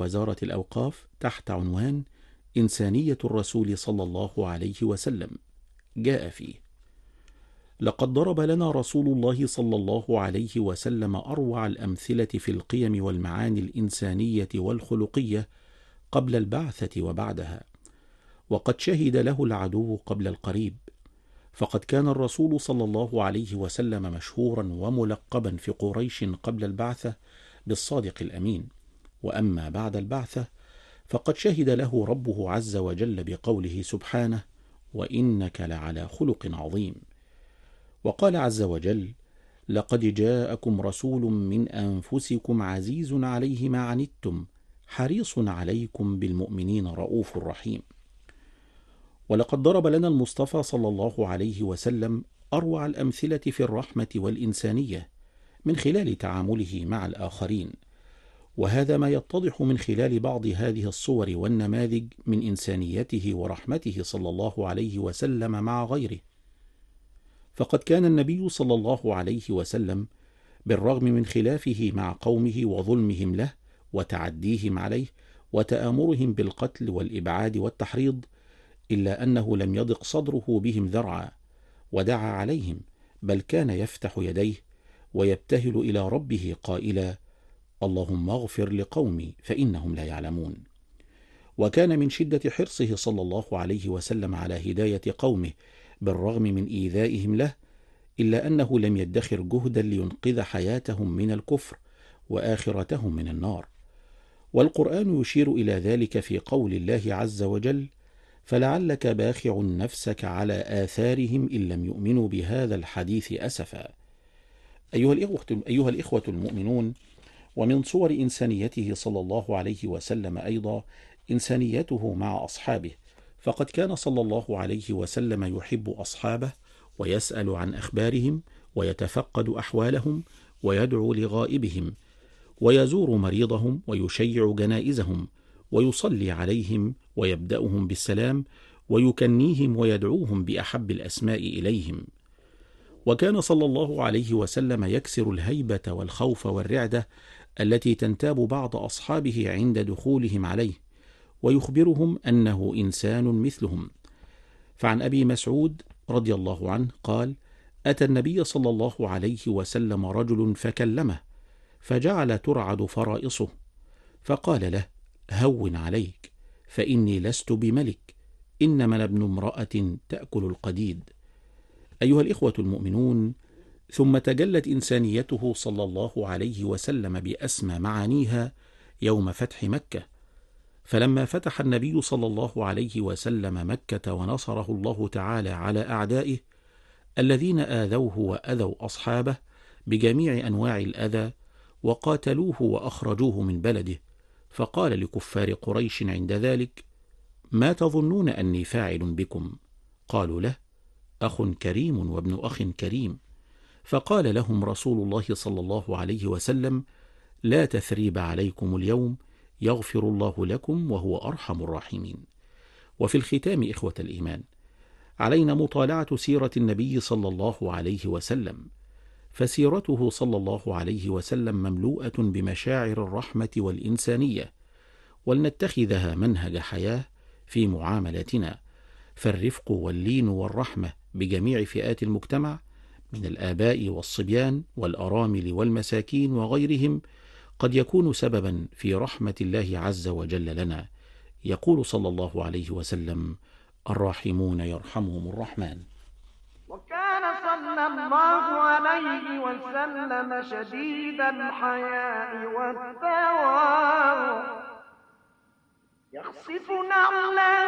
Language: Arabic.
وزارة الأوقاف تحت عنوان إنسانية الرسول صلى الله عليه وسلم، جاء فيه: لقد ضرب لنا رسول الله صلى الله عليه وسلم أروع الأمثلة في القيم والمعاني الإنسانية والخلقية قبل البعثة وبعدها، وقد شهد له العدو قبل القريب، فقد كان الرسول صلى الله عليه وسلم مشهورا وملقبا في قريش قبل البعثة بالصادق الأمين، وأما بعد البعثة فقد شهد له ربه عز وجل بقوله سبحانه: وإنك لعلى خلق عظيم. وقال عز وجل: لقد جاءكم رسول من أنفسكم عزيز عليه ما عنتم حريص عليكم بالمؤمنين رؤوف رحيم. ولقد ضرب لنا المصطفى صلى الله عليه وسلم أروع الأمثلة في الرحمة والإنسانية من خلال تعامله مع الآخرين، وهذا ما يتضح من خلال بعض هذه الصور والنماذج من إنسانيته ورحمته صلى الله عليه وسلم مع غيره. فقد كان النبي صلى الله عليه وسلم بالرغم من خلافه مع قومه وظلمهم له وتعديهم عليه وتآمرهم بالقتل والإبعاد والتحريض، إلا أنه لم يضق صدره بهم ذرعا ودعا عليهم، بل كان يفتح يديه ويبتهل إلى ربه قائلا: اللهم اغفر لقومي فإنهم لا يعلمون. وكان من شدة حرصه صلى الله عليه وسلم على هداية قومه بالرغم من إيذائهم له، إلا أنه لم يدخر جهدا لينقذ حياتهم من الكفر وآخرتهم من النار. والقرآن يشير إلى ذلك في قول الله عز وجل: فلعلك باخع نفسك على آثارهم إن لم يؤمنوا بهذا الحديث أسفا. أيها الإخوة المؤمنون، ومن صور إنسانيته صلى الله عليه وسلم أيضا إنسانيته مع أصحابه، فقد كان صلى الله عليه وسلم يحب أصحابه ويسأل عن أخبارهم ويتفقد أحوالهم ويدعو لغائبهم ويزور مريضهم ويشيع جنائزهم ويصلي عليهم ويبدأهم بالسلام ويكنيهم ويدعوهم بأحب الأسماء إليهم. وكان صلى الله عليه وسلم يكسر الهيبة والخوف والرعدة التي تنتاب بعض أصحابه عند دخولهم عليه، ويخبرهم أنه إنسان مثلهم. فعن أبي مسعود رضي الله عنه قال: أتى النبي صلى الله عليه وسلم رجل فكلمه، فجعل ترعد فرائصه، فقال له: هون عليك، فإني لست بملك، إنما أنا ابن امرأة تأكل القديد. أيها الإخوة المؤمنون، ثم تجلت إنسانيته صلى الله عليه وسلم بأسمى معانيها يوم فتح مكة، فلما فتح النبي صلى الله عليه وسلم مكة ونصره الله تعالى على أعدائه الذين آذوه وأذوا أصحابه بجميع أنواع الأذى وقاتلوه وأخرجوه من بلده، فقال لكفار قريش عند ذلك: ما تظنون أني فاعل بكم؟ قالوا له: أخ كريم وابن أخ كريم. فقال لهم رسول الله صلى الله عليه وسلم: لا تثريب عليكم اليوم، يغفر الله لكم وهو أرحم الراحمين. وفي الختام إخوة الإيمان، علينا مطالعة سيرة النبي صلى الله عليه وسلم، فسيرته صلى الله عليه وسلم مملوءة بمشاعر الرحمة والإنسانية، ولنتخذها منهج حياة في معاملتنا، فالرفق واللين والرحمة بجميع فئات المجتمع من الآباء والصبيان والأرامل والمساكين وغيرهم قد يكون سببا في رحمة الله عز وجل لنا. يقول صلى الله عليه وسلم: الراحمون يرحمهم الرحمن. وكان صلى الله عليه وسلم شديد الحياء والتواضع، يخصف نعلا